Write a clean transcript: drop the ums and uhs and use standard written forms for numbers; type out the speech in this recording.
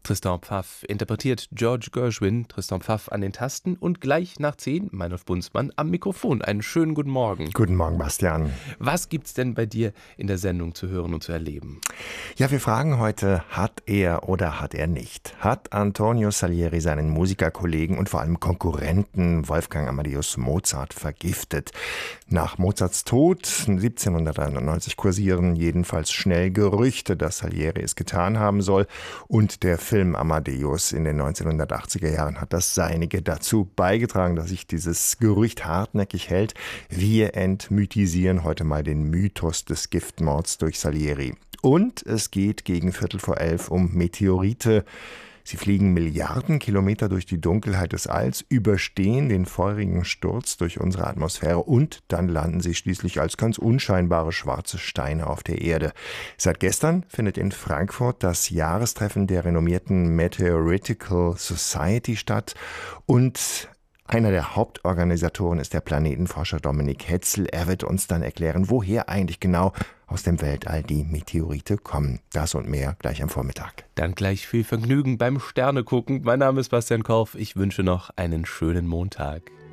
Tristan Pfaff interpretiert George Gershwin, Tristan Pfaff an den Tasten und gleich nach 10 Meinolf Bunzmann am Mikrofon. Einen schönen guten Morgen. Guten Morgen, Bastian. Was gibt's denn bei dir in der Sendung zu hören und zu erleben? Ja, wir fragen heute, hat er oder hat er nicht? Hat Antonio Salieri seinen Musikerkollegen und vor allem Konkurrenten Wolfgang Amadeus Mozart vergiftet? Nach Mozarts Tod 1791 kursieren jedenfalls schnell Gerüchte, dass Salieri es getan haben soll, und der Film Amadeus in den 1980er Jahren hat das Seinige dazu beigetragen, dass sich dieses Gerücht hartnäckig hält. Wir entmythisieren heute mal den Mythos des Giftmords durch Salieri. Und es geht gegen 11:15 um Meteorite. Sie fliegen Milliarden Kilometer durch die Dunkelheit des Alls, überstehen den feurigen Sturz durch unsere Atmosphäre und dann landen sie schließlich als ganz unscheinbare schwarze Steine auf der Erde. Seit gestern findet in Frankfurt das Jahrestreffen der renommierten Meteoritical Society statt und einer der Hauptorganisatoren ist der Planetenforscher Dominik Hetzel. Er wird uns dann erklären, woher eigentlich genau aus dem Weltall die Meteorite kommen. Das und mehr gleich am Vormittag. Dann gleich viel Vergnügen beim Sternegucken. Mein Name ist Bastian Korf. Ich wünsche noch einen schönen Montag.